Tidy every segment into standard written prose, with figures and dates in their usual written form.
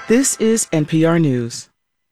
This is NPR News.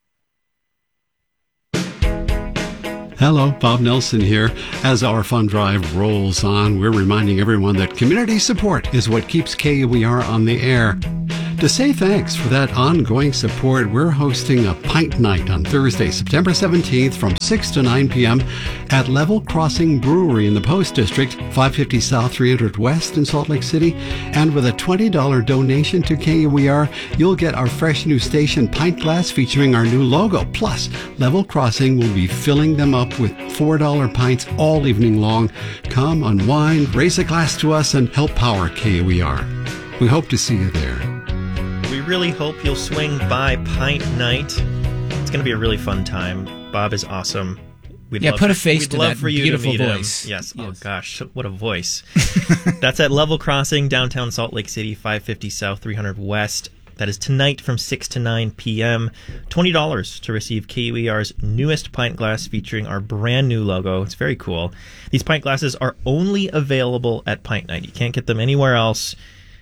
Hello, Bob Nelson here. As our fund drive rolls on, we're reminding everyone that community support is what keeps KUER on the air. To say thanks for that ongoing support, we're hosting a Pint Night on Thursday, September 17th from 6 to 9 p.m. at Level Crossing Brewery in the Post District, 550 South 300 West in Salt Lake City. And with a $20 donation to KUER, you'll get our fresh new station pint glass featuring our new logo. Plus, Level Crossing will be filling them up with $4 pints all evening long. Come unwind, raise a glass to us, and help power KUER. We hope to see you there. We really hope you'll swing by Pint Night. It's going to be a really fun time. Bob is awesome. Put a face to that beautiful voice. Yes. Oh, gosh. What a voice. That's at Level Crossing, downtown Salt Lake City, 550 South 300 West. That is tonight from 6 to 9 p.m. $20 to receive KUER's newest pint glass featuring our brand new logo. It's very cool. These pint glasses are only available at Pint Night. You can't get them anywhere else.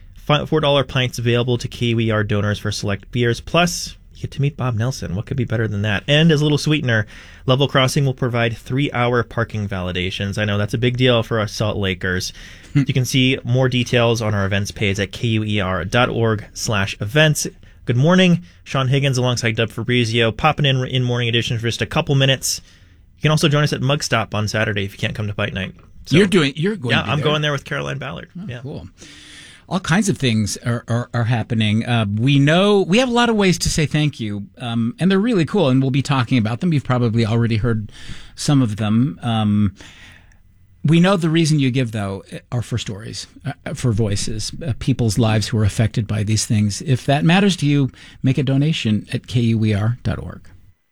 $4 pints available to KUER donors for select beers. Plus, you get to meet Bob Nelson. What could be better than that? And as a little sweetener, Level Crossing will provide 3-hour parking validations. I know that's a big deal for us Salt Lakers. You can see more details on our events page at KUER.org/events. Good morning. Sean Higgins alongside Doug Fabrizio popping in Morning Edition for just a couple minutes. You can also join us at Mug Stop on Saturday if you can't come to Pint Night. So, you're going. Yeah, I'm going there with Caroline Ballard. Oh, yeah, cool. All kinds of things are happening. We have a lot of ways to say thank you, and they're really cool, and we'll be talking about them. You've probably already heard some of them. We know the reason you give, though, are for stories, for voices, people's lives who are affected by these things. If that matters to you, make a donation at KUER.org.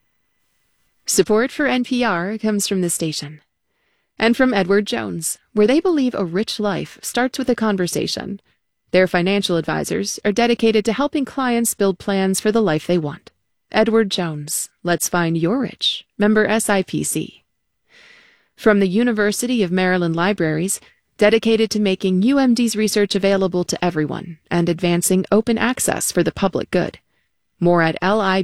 Support for NPR comes from the station and from Edward Jones, where they believe a rich life starts with a conversation. Their financial advisors are dedicated to helping clients build plans for the life they want. Edward Jones, let's find your rich. Member SIPC. From the University of Maryland Libraries, dedicated to making UMD's research available to everyone and advancing open access for the public good. More at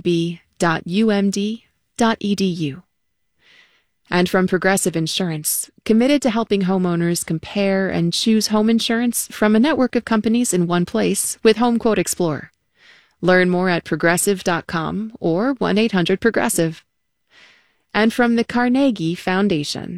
lib.umd.edu. And from Progressive Insurance, committed to helping homeowners compare and choose home insurance from a network of companies in one place with HomeQuote Explorer. Learn more at progressive.com or 1-800-PROGRESSIVE. And from the Carnegie Foundation.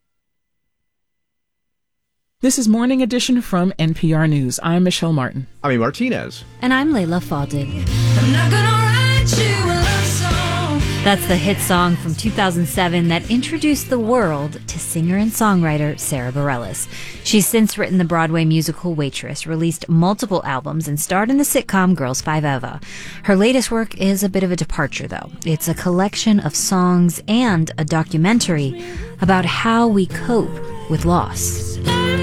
This is Morning Edition from NPR News. I'm Michelle Martin. I'm Martinez. And I'm Layla Fadil. I'm not gonna write you a love song. That's the hit song from 2007 that introduced the world to singer and songwriter Sara Bareilles. She's since written the Broadway musical Waitress, released multiple albums, and starred in the sitcom Girls 5 Eva. Her latest work is a bit of a departure, though. It's a collection of songs and a documentary about how we cope with loss.